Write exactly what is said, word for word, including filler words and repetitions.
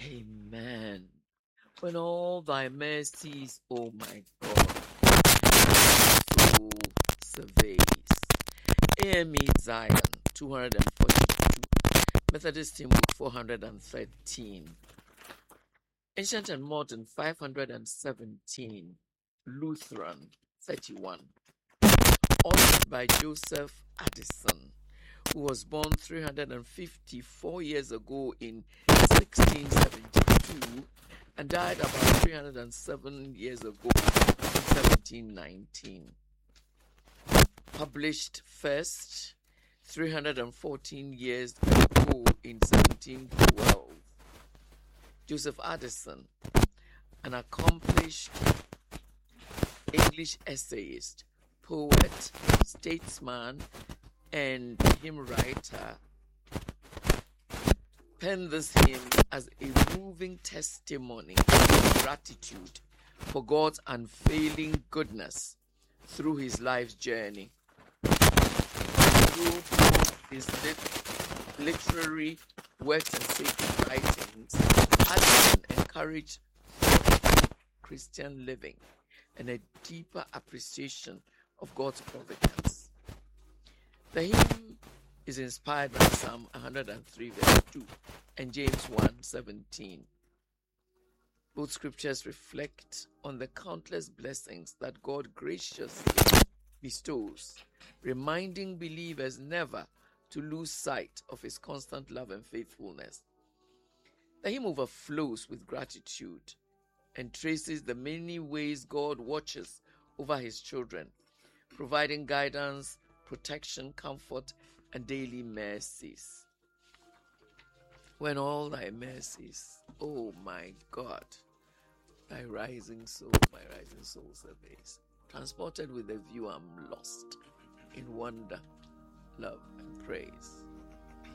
Amen. When all thy mercies, O my God, soul surveys. A M E Zion, two forty-two. Methodist Hymn Book, four hundred thirteen. Ancient and Modern, five hundred seventeen. Lutheran, thirty-one. Authored by Joseph Addison, who was born three hundred fifty-four years ago in sixteen seventy-two and died about three hundred seven years ago in seventeen nineteen. Published first three hundred fourteen years ago in seventeen twelve. Joseph Addison, an accomplished English essayist, poet, statesman, and hymn writer, penned this hymn as a moving testimony of gratitude for God's unfailing goodness through his life's journey. Through his lit- literary works and sacred writings, Addison encouraged Christian living and a deeper appreciation of God's providence. The hymn is inspired by Psalm one hundred three, verse two, and James one seventeen. Both scriptures reflect on the countless blessings that God graciously bestows, reminding believers never to lose sight of his constant love and faithfulness. The hymn overflows with gratitude and traces the many ways God watches over his children, providing guidance, protection, comfort, and daily mercies. When all thy mercies, oh my God, thy rising soul, my rising soul surveys, transported with the view I'm lost in wonder, love, and praise.